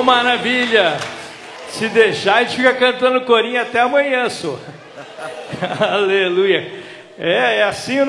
Ô, maravilha! Se deixar, a gente fica cantando corinho até amanhã, só. Aleluia. É assim o